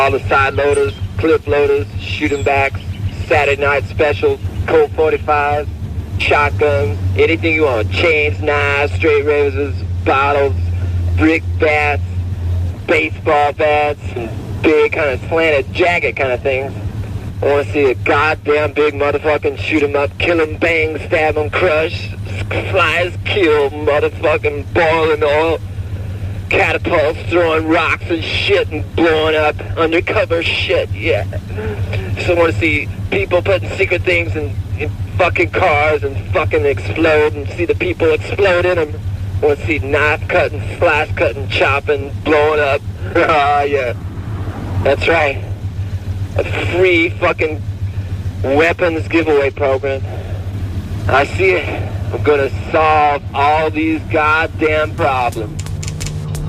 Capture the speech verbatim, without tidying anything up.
all the side loaders, clip loaders, shooting backs, Saturday night specials, Colt forty-fives, shotguns, anything you want. Chains, knives, straight razors, bottles, brick bats, baseball bats, and big kind of slanted jacket kind of things. I want to see a goddamn big motherfucking shoot 'em up, kill 'em, bang, stab 'em, crush, flies, kill, motherfucking boiling oil, catapults, throwing rocks and shit and blowing up, undercover shit, yeah. So I want to see people putting secret things in, in fucking cars and fucking explode and see the people explode in them. I want to see knife cutting, slice cutting, chopping, blowing up. Ah, yeah. That's right. A free fucking weapons giveaway program. I see it. I'm gonna solve all these goddamn problems.